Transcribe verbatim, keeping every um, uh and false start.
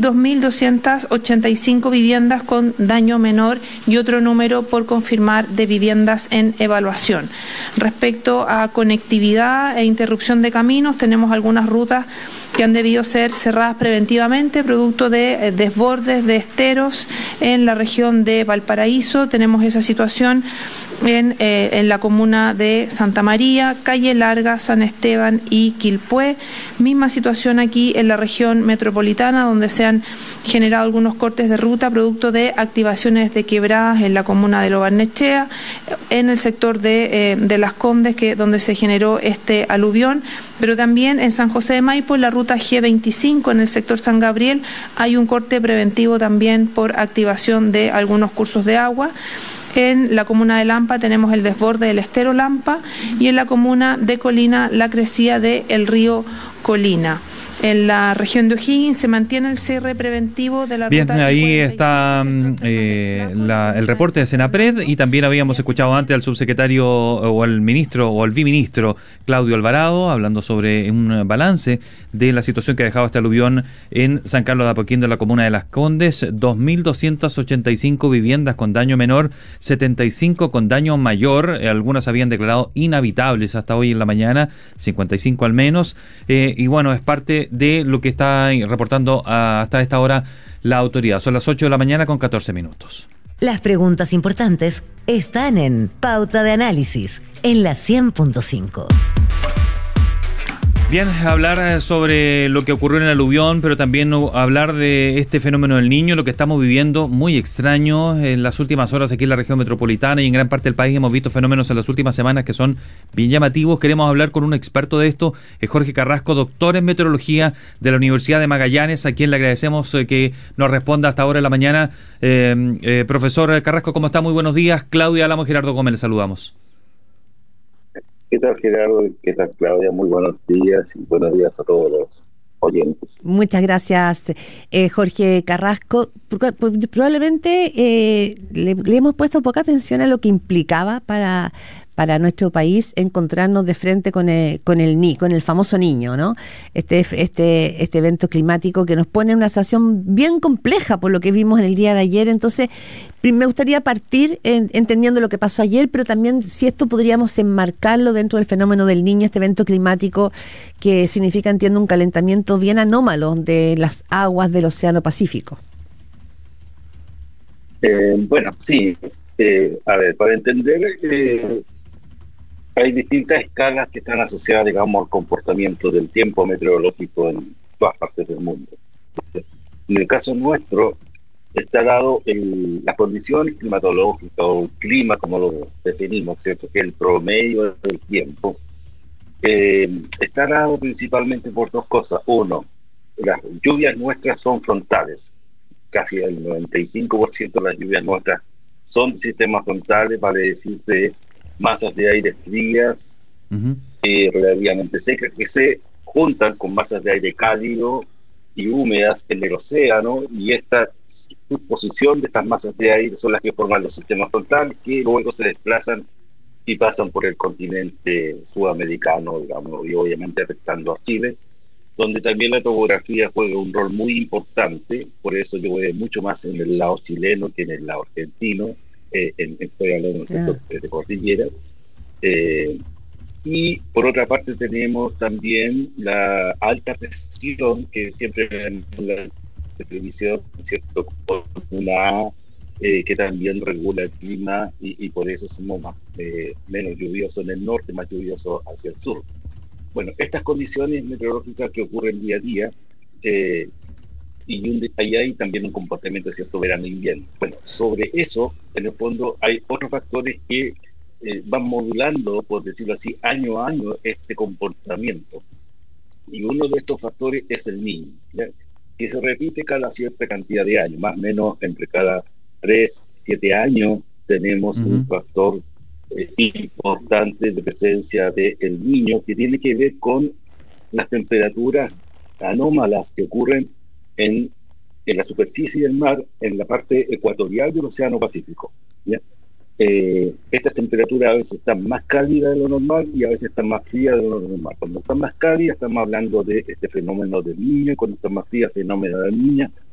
dos mil doscientas ochenta y cinco viviendas con daño menor y otro número por confirmar de viviendas en evaluación. Respecto a conectividad e interrupción de caminos, tenemos algunas rutas que han debido ser cerradas preventivamente, producto de eh, desbordes de esteros en la región de Valparaíso. Tenemos esa situación en, eh, en la comuna de Santa María, Calle Larga, San Esteban y Quilpué. Misma situación aquí en la región metropolitana, donde se han generado algunos cortes de ruta, producto de activaciones de quebradas en la comuna de Lo Barnechea, en el sector de, eh, de Las Condes, que donde se generó este aluvión, pero también en San José de Maipo, en la ruta G veinticinco, en el sector San Gabriel, hay un corte preventivo también por activación de algunos cursos de agua. En la comuna de Lampa tenemos el desborde del estero Lampa y en la comuna de Colina la crecida del río Colina. En la región de O'Higgins se mantiene el cierre preventivo de la Bien, ruta. ahí está eh, la, el reporte de Senapred, y también habíamos escuchado antes al subsecretario o al ministro o al biministro Claudio Alvarado hablando sobre un balance de la situación que ha dejado este aluvión en San Carlos de Apoquindo, en la comuna de Las Condes. dos mil doscientas ochenta y cinco viviendas con daño menor, setenta y cinco con daño mayor, algunas habían declarado inhabitables hasta hoy en la mañana, cincuenta y cinco al menos, eh, y bueno, es parte de lo que está reportando hasta esta hora la autoridad. Son las ocho de la mañana con catorce minutos. Las preguntas importantes están en Pauta de Análisis, en la cien punto cinco. Bien, hablar sobre lo que ocurrió en el aluvión, pero también hablar de este fenómeno del Niño, lo que estamos viviendo, muy extraño en las últimas horas aquí en la región metropolitana y en gran parte del país. Hemos visto fenómenos en las últimas semanas que son bien llamativos. Queremos hablar con un experto de esto, es Jorge Carrasco, doctor en meteorología de la Universidad de Magallanes, a quien le agradecemos que nos responda hasta ahora en la mañana. Eh, eh, profesor Carrasco, ¿cómo está? Muy buenos días. Claudia Álamo, Gerardo Gómez, le saludamos. ¿Qué tal, Gerardo? ¿Qué tal, Claudia? Muy buenos días y buenos días a todos los oyentes. Muchas gracias, eh, Jorge Carrasco. Probablemente eh, le, le hemos puesto poca atención a lo que implicaba para, para nuestro país encontrarnos de frente con el, con el ni, con el famoso Niño, ¿no? Este, este, este evento climático que nos pone en una situación bien compleja por lo que vimos en el día de ayer. Entonces, me gustaría partir en, entendiendo lo que pasó ayer, pero también si esto podríamos enmarcarlo dentro del fenómeno del Niño, este evento climático que significa, entiendo, un calentamiento bien anómalo de las aguas del Océano Pacífico. Eh, bueno, sí. Eh, a ver, para entender, eh, hay distintas escalas que están asociadas, digamos, al comportamiento del tiempo meteorológico en todas partes del mundo. En el caso nuestro, está dado el, las condiciones climatológicas o el clima, como lo definimos, ¿cierto? Que es el promedio del tiempo. Eh, está dado principalmente por dos cosas. Uno, las lluvias nuestras son frontales. Casi el noventa y cinco por ciento de las lluvias nuestras son sistemas frontales, vale decir, de masas de aire frías, uh-huh. eh, relativamente secas, que se juntan con masas de aire cálido y húmedas en el océano, y esta subposición de estas masas de aire son las que forman los sistemas frontales, que luego se desplazan y pasan por el continente sudamericano, digamos, y obviamente afectando a Chile, donde también la topografía juega un rol muy importante. Por eso yo voy mucho más en el lado chileno que en el lado argentino, eh, en, estoy hablando del sector yeah. de cordillera. Eh, y por otra parte tenemos también la alta presión, que siempre en la televisión, ¿cierto?, una A, eh, que también regula el clima, y, y por eso somos más, eh, menos lluviosos en el norte, más lluviosos hacia el sur. Bueno, estas condiciones meteorológicas que ocurren día a día, eh, y un detalle hay también un comportamiento de cierto verano e invierno. Bueno, sobre eso, en el fondo, hay otros factores que eh, van modulando, por decirlo así, año a año este comportamiento. Y uno de estos factores es el Niño, ¿ya?, que se repite cada cierta cantidad de años, más o menos entre cada tres, siete años tenemos uh-huh. un factor eh, importante de presencia del Niño, que tiene que ver con las temperaturas anómalas que ocurren en, en la superficie del mar, en la parte ecuatorial del Océano Pacífico, ¿ya? Eh, estas temperaturas a veces están más cálidas de lo normal y a veces están más frías de lo normal. Cuando están más cálidas estamos hablando de este fenómeno del Niño, cuando están más frías, fenómeno de la Niña.